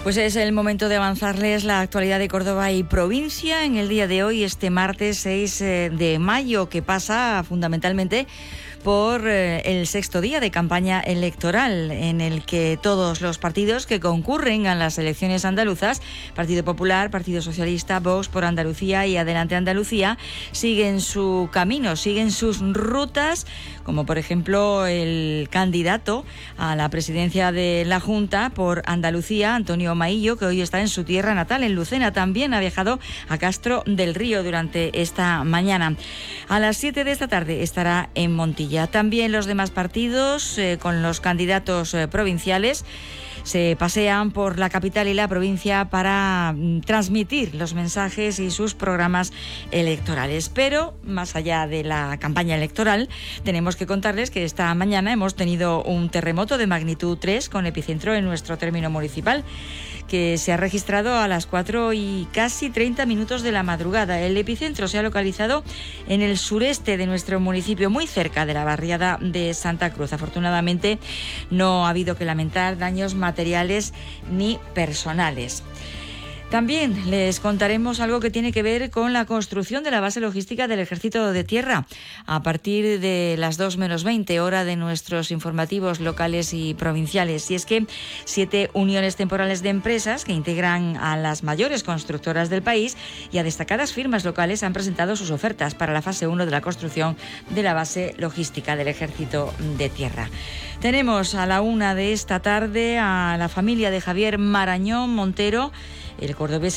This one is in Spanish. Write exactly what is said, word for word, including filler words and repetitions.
Pues es el momento de avanzarles la actualidad de Córdoba y provincia en el día de hoy, este martes seis de mayo, que pasa fundamentalmente por el sexto día de campaña electoral, en el que todos los partidos que concurren a las elecciones andaluzas, Partido Popular, Partido Socialista, Vox por Andalucía y Adelante Andalucía, siguen su camino, siguen sus rutas, como por ejemplo el candidato a la presidencia de la Junta por Andalucía, Antonio Maillo, que hoy está en su tierra natal, en Lucena. También ha viajado a Castro del Río durante esta mañana. A las siete de esta tarde estará en Montilla. También los demás partidos, eh, con los candidatos eh, provinciales, se pasean por la capital y la provincia para mm, transmitir los mensajes y sus programas electorales. Pero, más allá de la campaña electoral, tenemos que contarles que esta mañana hemos tenido un terremoto de magnitud tres con epicentro en nuestro término municipal, que se ha registrado a las cuatro y casi treinta minutos de la madrugada. El epicentro se ha localizado en el sureste de nuestro municipio, muy cerca de la barriada de Santa Cruz. Afortunadamente no ha habido que lamentar daños materiales ni personales. También les contaremos algo que tiene que ver con la construcción de la base logística del Ejército de Tierra a partir de las dos menos veinte, hora de nuestros informativos locales y provinciales. Y es que siete uniones temporales de empresas que integran a las mayores constructoras del país y a destacadas firmas locales han presentado sus ofertas para la fase uno de la construcción de la base logística del Ejército de Tierra. Tenemos a la una de esta tarde a la familia de Javier Marañón Montero, el cordobés